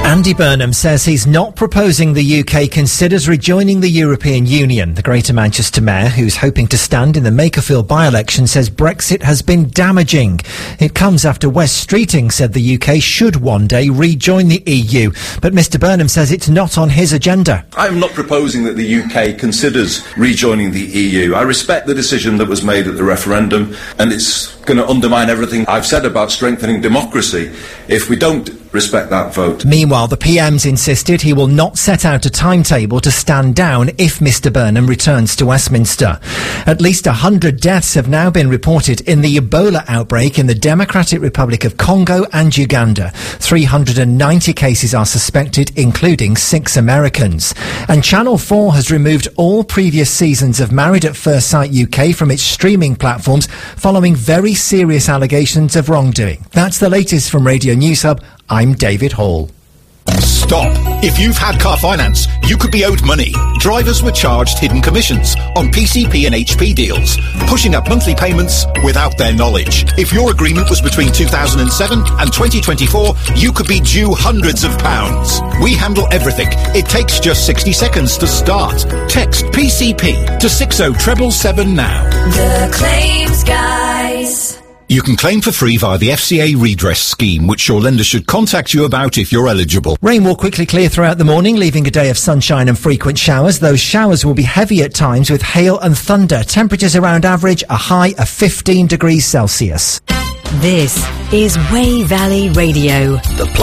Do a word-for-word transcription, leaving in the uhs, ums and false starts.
Andy Burnham says he's not proposing the U K considers rejoining the European Union. The Greater Manchester Mayor, who's hoping to stand in the Makerfield by-election, says Brexit has been damaging. It comes after Wes Streeting said the U K should one day rejoin the E U. But Mr Burnham says it's not on his agenda. I'm not proposing that the U K considers rejoining the E U. I respect the decision that was made at the referendum, and it's going to undermine everything I've said about strengthening democracy if we don't respect that vote. Meanwhile, the P M's insisted he will not set out a timetable to stand down if Mr Burnham returns to Westminster. At least one hundred deaths have now been reported in the Ebola outbreak in the Democratic Republic of Congo and Uganda. three hundred ninety cases are suspected, including six Americans. And Channel four has removed all previous seasons of Married at First Sight U K from its streaming platforms following very serious allegations of wrongdoing. That's the latest from Radio News Hub. I'm David Hall. Stop. If you've had car finance, you could be owed money. Drivers were charged hidden commissions on P C P and H P deals, pushing up monthly payments without their knowledge. If your agreement was between two thousand seven and twenty twenty-four, you could be due hundreds of pounds. We handle everything. It takes just sixty seconds to start. Text P C P to six oh seven seven now. The Claims Guys. You can claim for free via the F C A redress scheme, which your lender should contact you about if you're eligible. Rain will quickly clear throughout the morning, leaving a day of sunshine and frequent showers. Those showers will be heavy at times with hail and thunder. Temperatures around average, a high of fifteen degrees Celsius. This is Way Valley Radio. The